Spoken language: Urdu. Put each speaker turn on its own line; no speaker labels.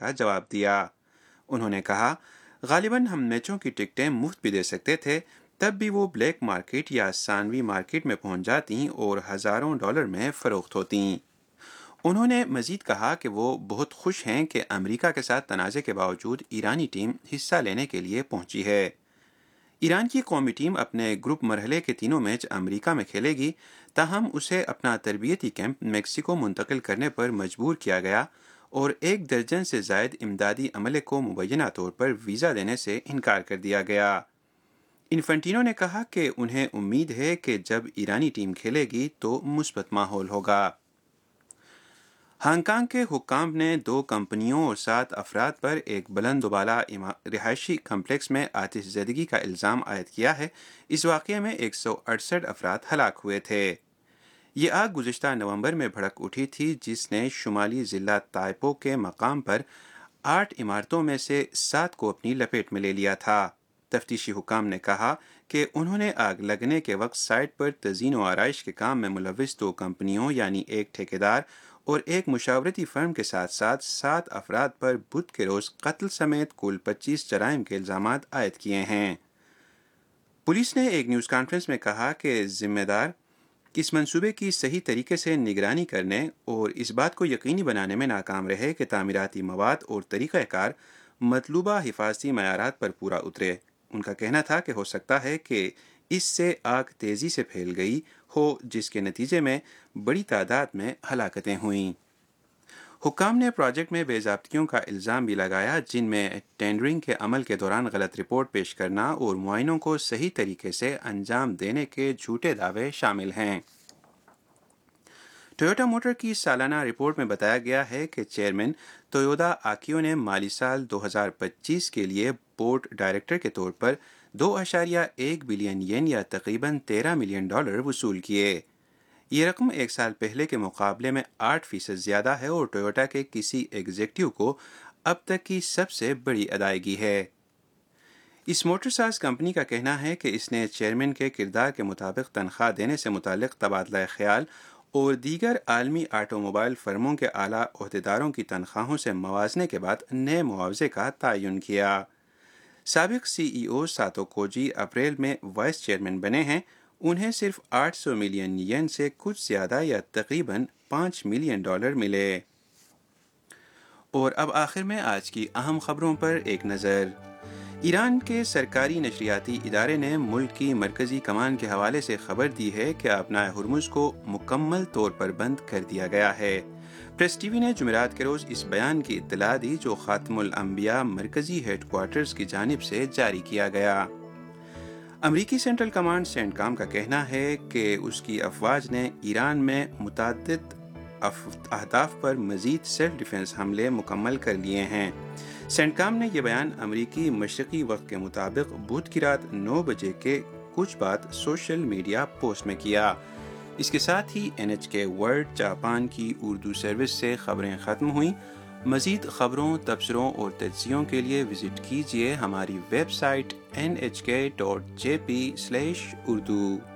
کا جواب دیا۔ انہوں نے کہا، غالباً ہم میچوں کی ٹکٹیں مفت بھی دے سکتے تھے، تب بھی وہ بلیک مارکیٹ یا ثانوی مارکیٹ میں پہنچ جاتیں اور ہزاروں ڈالر میں فروخت ہوتیں۔ انہوں نے مزید کہا کہ وہ بہت خوش ہیں کہ امریکہ کے ساتھ تنازع کے باوجود ایرانی ٹیم حصہ لینے کے لیے پہنچی ہے۔ ایران کی قومی ٹیم اپنے گروپ مرحلے کے تینوں میچ امریکہ میں کھیلے گی، تاہم اسے اپنا تربیتی کیمپ میکسیکو منتقل کرنے پر مجبور کیا گیا اور 1 درجن سے زائد امدادی عملے کو مبینہ طور پر ویزا دینے سے انکار کر دیا گیا۔ انفنٹینو نے کہا کہ انہیں امید ہے کہ جب ایرانی ٹیم کھیلے گی تو مثبت ماحول ہوگا۔ ہانگ کانگ کے حکام نے 2 کمپنیوں اور 7 افراد پر ایک بلند و بالا رہائشی کمپلیکس میں آتش زدگی کا الزام عائد کیا ہے۔ اس واقعے میں 168 افراد ہلاک ہوئے تھے۔ یہ آگ گزشتہ نومبر میں بھڑک اٹھی تھی، جس نے شمالی ضلع تائپو کے مقام پر 8 عمارتوں میں سے 7 کو اپنی لپیٹ میں لے لیا تھا۔ تفتیشی حکام نے کہا کہ انہوں نے آگ لگنے کے وقت سائٹ پر تزئین و آرائش کے کام میں ملوث 2 کمپنیوں یعنی ایک ٹھیکیدار اور ایک مشاورتی فرم کے ساتھ ساتھ 7 افراد پر بدھ کے روز قتل سمیت کل 25 جرائم کے الزامات عائد کیے ہیں۔ پولیس نے ایک نیوز کانفرنس میں کہا کہ ذمہ دار اس منصوبے کی صحیح طریقے سے نگرانی کرنے اور اس بات کو یقینی بنانے میں ناکام رہے کہ تعمیراتی مواد اور طریقہ کار مطلوبہ حفاظتی معیارات پر پورا اترے۔ ان کا کہنا تھا کہ ہو سکتا ہے کہ اس سے آگ تیزی سے پھیل گئی ہو، جس کے نتیجے میں بڑی تعداد میں ہلاکتیں ہوئیں۔ حکام نے پروجیکٹ میں بے ضابطگیوں کا الزام بھی لگایا، جن میں ٹینڈرنگ کے عمل کے دوران غلط رپورٹ پیش کرنا اور معائنوں کو صحیح طریقے سے انجام دینے کے جھوٹے دعوے شامل ہیں۔ ٹویوٹا موٹر کی سالانہ رپورٹ میں بتایا گیا ہے کہ چیئرمین تویودا آکیو نے مالی سال 2025 کے لیے بورڈ ڈائریکٹر کے طور پر 2.1 بلین ین یا تقریباً $13 ملین وصول کیے۔ یہ رقم 1 سال پہلے کے مقابلے میں 8% زیادہ ہے اور ٹویوٹا کے کسی ایگزیکٹو کو اب تک کی سب سے بڑی ادائیگی ہے۔ اس موٹر ساز کمپنی کا کہنا ہے کہ اس نے چیئرمین کے کردار کے مطابق تنخواہ دینے سے متعلق تبادلہ خیال اور دیگر عالمی آٹو موبائل فرموں کے اعلیٰ عہدیداروں کی تنخواہوں سے موازنے کے بعد نئے معاوضے کا تعین کیا۔ سابق CEO ساتو کوجی اپریل میں وائس چیئرمین بنے ہیں۔ انہیں صرف 800 ملین ین سے کچھ زیادہ یا تقریباً $5 ملین ملے۔ اور اب آخر میں آج کی اہم خبروں پر ایک نظر۔ ایران کے سرکاری نشریاتی ادارے نے ملک کی مرکزی کمان کے حوالے سے خبر دی ہے کہ آبنائے ہرمز کو مکمل طور پر بند کر دیا گیا ہے۔ پریس ٹی وی نے جمعرات کے روز اس بیان کی اطلاع دی جو خاتم الانبیاء مرکزی ہیڈ کوارٹرز کی جانب سے جاری کیا گیا۔ امریکی سینٹرل کمانڈ سینٹ کام کا کہنا ہے کہ اس کی افواج نے ایران میں متعدد اہداف پر مزید سیلف ڈیفنس حملے مکمل کر لیے ہیں۔ سینٹ کام نے یہ بیان امریکی مشرقی وقت کے مطابق بدھ کی رات 9 بجے کے کچھ بعد سوشل میڈیا پوسٹ میں کیا۔ اس کے ساتھ ہی NHK ورلڈ جاپان کی اردو سروس سے خبریں ختم ہوئیں۔ مزید خبروں، تبصروں اور تجزیوں کے لیے وزٹ کیجیے ہماری ویب سائٹ nhk.jp/urdu۔